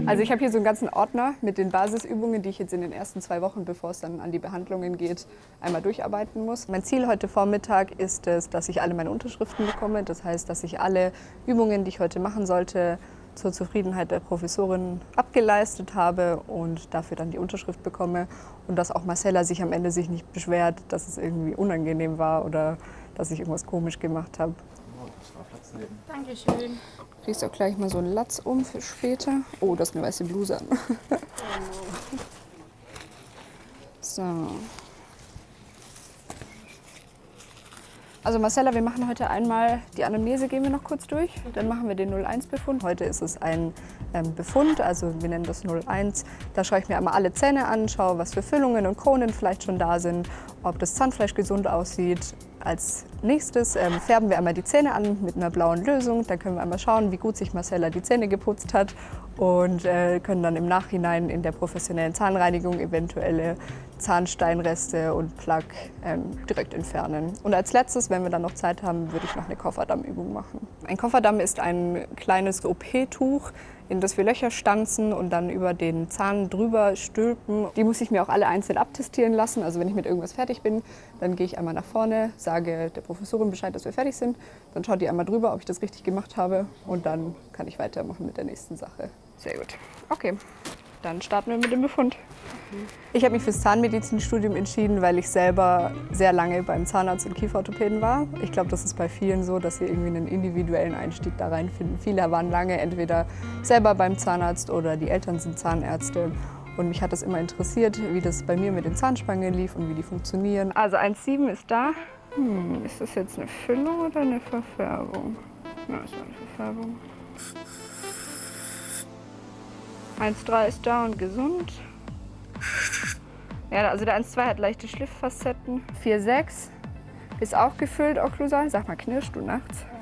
Also ich habe hier so einen ganzen Ordner mit den Basisübungen, die ich jetzt in den ersten 2 Wochen, bevor es dann an die Behandlungen geht, einmal durcharbeiten muss. Mein Ziel heute Vormittag ist es, dass ich alle meine Unterschriften bekomme. Das heißt, dass ich alle Übungen, die ich heute machen sollte, zur Zufriedenheit der Professorin abgeleistet habe und dafür dann die Unterschrift bekomme. Und dass auch Marcella sich am Ende nicht beschwert, dass es irgendwie unangenehm war oder dass ich irgendwas komisch gemacht habe. Dankeschön. Kriegst auch gleich mal so einen Latz um für später. Oh, das ist eine weiße Bluse an. So. Also Marcella, wir machen heute einmal die Anamnese, gehen wir noch kurz durch. Dann machen wir den 01-Befund. Heute ist es ein Befund, also wir nennen das 01. Da schaue ich mir einmal alle Zähne an, schaue, was für Füllungen und Kronen vielleicht schon da sind, ob das Zahnfleisch gesund aussieht. Als nächstes färben wir einmal die Zähne an mit einer blauen Lösung. Dann können wir einmal schauen, wie gut sich Marcella die Zähne geputzt hat und können dann im Nachhinein in der professionellen Zahnreinigung eventuelle Zahnsteinreste und Plaque direkt entfernen. Und als letztes, wenn wir dann noch Zeit haben, würde ich noch eine Kofferdammübung machen. Ein Kofferdamm ist ein kleines OP-Tuch, in das wir Löcher stanzen und dann über den Zahn drüber stülpen. Die muss ich mir auch alle einzeln abtestieren lassen. Also wenn ich mit irgendwas fertig bin, dann gehe ich einmal nach vorne, sage der Professorin Bescheid, dass wir fertig sind. Dann schaut die einmal drüber, ob ich das richtig gemacht habe und dann kann ich weitermachen mit der nächsten Sache. Sehr gut. Okay, dann starten wir mit dem Befund. Ich habe mich fürs Zahnmedizinstudium entschieden, weil ich selber sehr lange beim Zahnarzt und Kieferorthopäden war. Ich glaube, das ist bei vielen so, dass sie irgendwie einen individuellen Einstieg da reinfinden. Viele waren lange entweder selber beim Zahnarzt oder die Eltern sind Zahnärzte. Und mich hat das immer interessiert, wie das bei mir mit den Zahnspangen lief und wie die funktionieren. Also 1,7 ist da. Ist das jetzt eine Füllung oder eine Verfärbung? Ja, das war eine Verfärbung. 1,3 ist da und gesund. Ja, also der 1,2 hat leichte Schlifffacetten. 4,6 ist auch gefüllt, okklusal. Sag mal, knirschst du nachts?